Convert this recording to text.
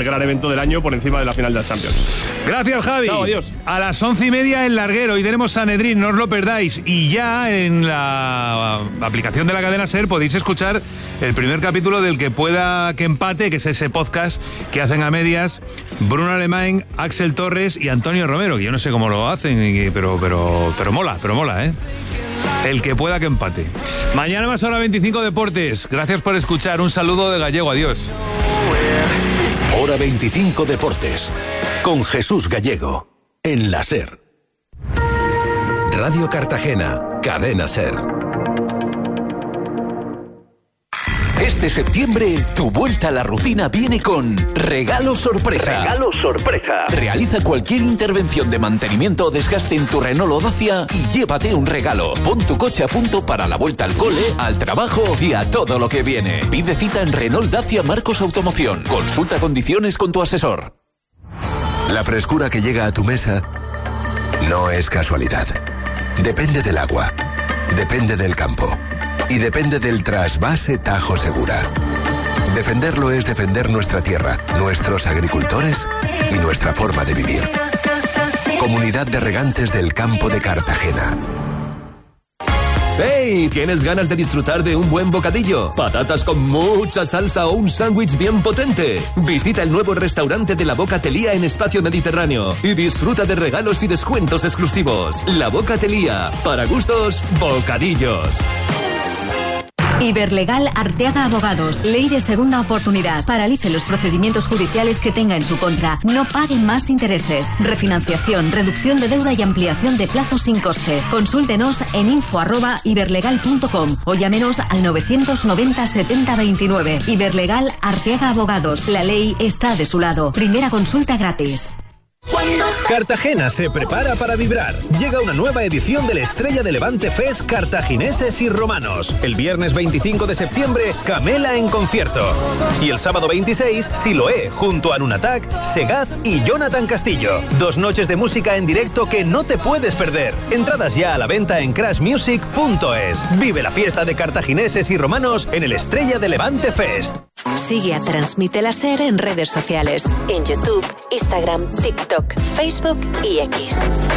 el gran evento del año por encima de la final de la Champions. Gracias, Javi. Chao, adiós. A las 11:30 en Larguero, y tenemos Sanedrín, no os lo perdáis. Y ya en la aplicación de la cadena SER podéis escuchar el primer capítulo del Que Pueda Que Empate, que es ese podcast que hacen a medias Bruno Alemán, Axel Torres y Antonio Romero, que yo no sé cómo lo hacen, pero mola, ¿eh? El Que Pueda Que Empate. Mañana más hora 25 Deportes. Gracias por escuchar. Un saludo de Gallego. Adiós. Hora 25 Deportes. Con Jesús Gallego. En la SER. Radio Cartagena. Cadena SER. Este septiembre, tu vuelta a la rutina viene con Regalo Sorpresa. Regalo Sorpresa. Realiza cualquier intervención de mantenimiento o desgaste en tu Renault o Dacia y llévate un regalo. Pon tu coche a punto para la vuelta al cole, al trabajo y a todo lo que viene. Pide cita en Renault Dacia Marcos Automoción. Consulta condiciones con tu asesor. La frescura que llega a tu mesa no es casualidad. Depende del agua. Depende del campo. Y depende del trasvase Tajo Segura. Defenderlo es defender nuestra tierra, nuestros agricultores y nuestra forma de vivir. Comunidad de Regantes del Campo de Cartagena. ¡Hey! ¿Tienes ganas de disfrutar de un buen bocadillo? ¿Patatas con mucha salsa o un sándwich bien potente? Visita el nuevo restaurante de La Bocatelía en Espacio Mediterráneo y disfruta de regalos y descuentos exclusivos. La Bocatelía, para gustos, bocadillos. Iberlegal Arteaga Abogados. Ley de segunda oportunidad. Paralice los procedimientos judiciales que tenga en su contra. No pague más intereses. Refinanciación, reducción de deuda y ampliación de plazos sin coste. Consúltenos en info@iberlegal.com o llámenos al 990 70 29. Iberlegal Arteaga Abogados. La ley está de su lado. Primera consulta gratis. Cartagena se prepara para vibrar. Llega una nueva edición del Estrella de Levante Fest Cartagineses y Romanos. El viernes 25 de septiembre, Camela en concierto. Y el sábado 26, Siloé, junto a Nunatak, Segaz y Jonathan Castillo. 2 noches de música en directo que no te puedes perder. Entradas ya a la venta en crashmusic.es. Vive la fiesta de cartagineses y romanos en el Estrella de Levante Fest. Sigue a Transmite la SER en redes sociales, en YouTube, Instagram, TikTok, Facebook y X.